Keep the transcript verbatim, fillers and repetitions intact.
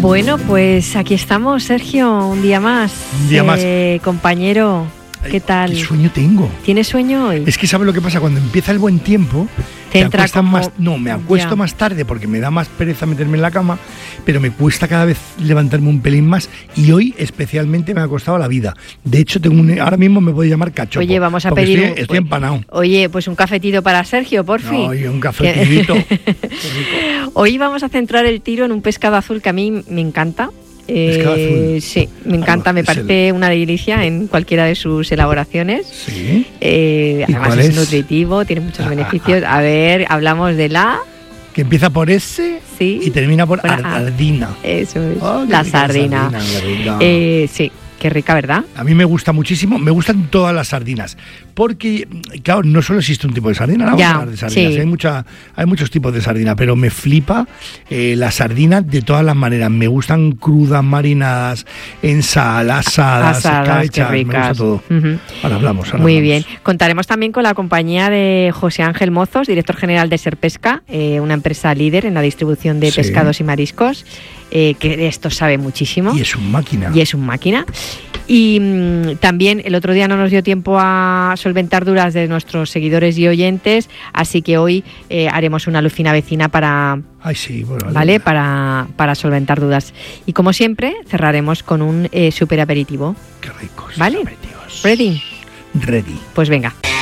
Bueno, pues aquí estamos, Sergio, un día más. Un día más. Eh, compañero, ¿qué tal? ¿Qué sueño tengo? ¿Tienes sueño hoy? Es que ¿sabes lo que pasa? Cuando empieza el buen tiempo, te, te entra acuestas como... más... No, me acuesto ya. más tarde porque me da más pereza meterme en la cama, pero me cuesta cada vez levantarme un pelín más y hoy especialmente me ha costado la vida. De hecho, tengo un... ahora mismo me puedo llamar cachopo. Oye, vamos a porque pedir... Estoy, estoy empanado. Oye, pues un cafetito para Sergio, por fin. No, oye, un cafetito. Hoy vamos a centrar el tiro en un pescado azul que a mí me encanta. ¿Pescado Eh, azul? sí, me encanta, me parece el... una delicia en cualquiera de sus elaboraciones. Sí. Eh, además es, es nutritivo, tiene muchos ah, beneficios. Ah, ah. A ver, hablamos de la... Que empieza por S sí, y termina por, por sardina. Eso es, oh, la la sardina. sardina eh, sí. Qué rica, ¿verdad? A mí me gusta muchísimo, me gustan todas las sardinas, porque, claro, no solo existe un tipo de sardina, vamos ya, a hablar de sardinas, sí. hay, mucha, hay muchos tipos de sardina, pero me flipa eh, la sardina de todas las maneras, me gustan crudas, marinadas, en sal, asadas, asadas, qué ricas. Me gusta todo. Uh-huh. Ahora hablamos. Ahora Muy hablamos. bien, contaremos también con la compañía de José Ángel Mozos, director general de Serpesca, eh, una empresa líder en la distribución de sí. pescados y mariscos, eh, que de esto sabe muchísimo. Y es un máquina. Y es un máquina. Y mmm, también el otro día no nos dio tiempo a solventar dudas de nuestros seguidores y oyentes, así que hoy eh, haremos una lucina vecina para, Ay, sí, bueno, ¿vale? para, para solventar dudas. Y como siempre, cerraremos con un eh, super aperitivo. Qué ricos. ¿Vale? Aperitivos. ¿Ready? Ready. Pues venga.